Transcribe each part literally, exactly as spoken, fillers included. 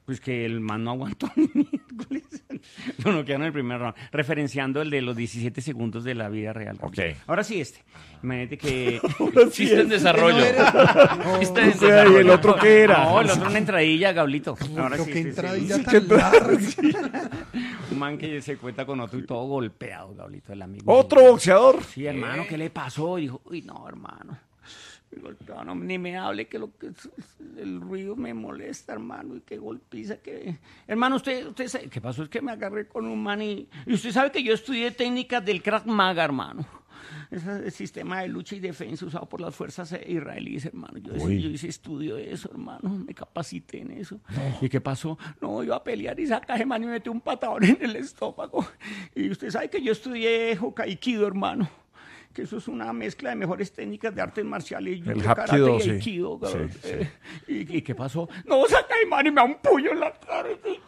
Pues que el man no aguantó ni miércoles. Bueno, quedaron en el primer round, referenciando el de los diecisiete segundos de la vida real. Ok. Ahora sí este. Imagínate que... Sí está en desarrollo. No, Está en o sea, ¿y el otro qué era? No, el otro una entradilla, Gablito. Ahora Pero sí, qué este, entradilla sí. tan larga. Un man que se cuenta con otro y todo golpeado, Gablito, el amigo. ¿Otro boxeador? Sí, hermano, ¿qué le pasó? Y dijo, uy, no, hermano. Me golpeó, no, ni me hable que lo que el ruido me molesta, hermano, y qué golpiza que... Hermano, usted, usted sabe, ¿qué pasó? Es que me agarré con un man y... Y usted sabe que yo estudié técnicas del Krav Maga, hermano. Ese es el sistema de lucha y defensa usado por las fuerzas israelíes, hermano. Yo, yo hice estudio de eso, hermano. Me capacité en eso. No. ¿Y qué pasó? No, iba a pelear y saca ese man y me metió un patadón en el estómago. Y usted sabe que yo estudié Hokaikido, hermano. Que eso es una mezcla de mejores técnicas de artes marciales, el karate Hapkido, y sí. aikido. Sí, eh, sí. ¿Y, ¿Y qué pasó? No, saca el man y me da un puño en la cara.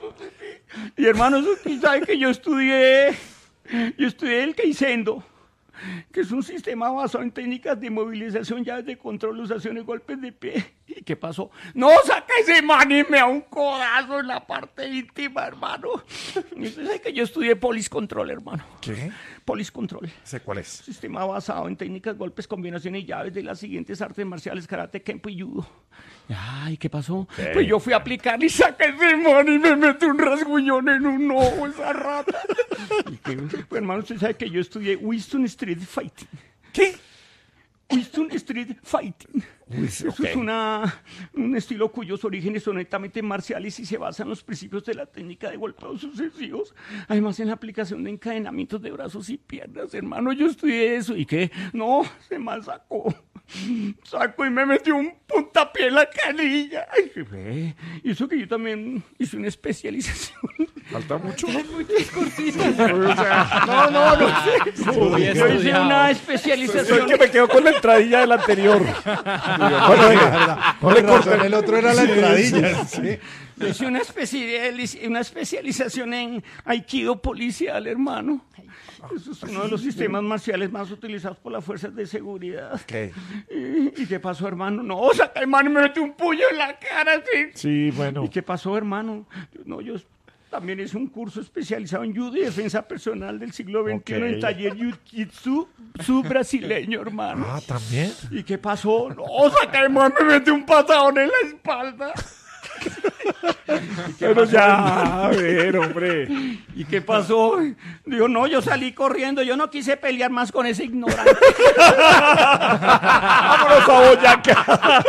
Y hermano, usted sabe que yo estudié, yo estudié el Keisendo, que es un sistema basado en técnicas de movilización, llaves de control, usaciones, golpes de pie. ¿Y qué pasó? No, saca ese man y me da un codazo en la parte íntima, hermano. Y usted sabe que yo estudié Police Control, hermano. ¿Qué? Police Control. ¿Sé cuál es? Sistema basado en técnicas, golpes, combinaciones y llaves de las siguientes artes marciales: karate, kempo y judo. Ay, ¿qué pasó? ¿Qué? Pues yo fui a aplicar y saqué ese man y me metí un rasguñón en un ojo, esa rata. Y que, pues, hermano, usted sabe que yo estudié Winston Street Fighting. ¿Qué? Winston Street Fighting. Uy, Eso ok. es una, un estilo cuyos orígenes son netamente marciales y se basa en los principios de la técnica de golpeos sucesivos. Además, en la aplicación de encadenamientos de brazos y piernas, hermano, yo estudié eso. ¿Y qué? No, se me sacó. Sacó y me metió un puntapié en la canilla. Ay, qué fe. Y eso que yo también hice una especialización. ¿Falta mucho? Muchas cositas. O sea, no, no, no sé. Muy Yo hice estudiado. una Soy especialización. que me quedo con la entradilla del anterior. Bueno, venga, no le con razón, corten. el otro era la entradilla. Sí. Yo hice una, especializ- una especialización en Aikido policial, hermano. Eso es uno de los sistemas marciales más utilizados por las fuerzas de seguridad. ¿Qué? ¿Y, y qué pasó, hermano? No, saca, hermano, y me metió un puño en la cara, sí. Sí, bueno. ¿Y qué pasó, hermano? Yo- No, yo también hice un curso especializado en judo y defensa personal del siglo veintiuno Ok. en taller jiu-jitsu su brasileño, hermano. Ah, ¿también? ¿Y qué pasó? No, saca, hermano, me metió un patadón en la espalda. Pero ya, a ver, hombre. ¿Y qué pasó? Digo, no, yo salí corriendo, yo no quise pelear más con ese ignorante. Vámonos a Boyacá.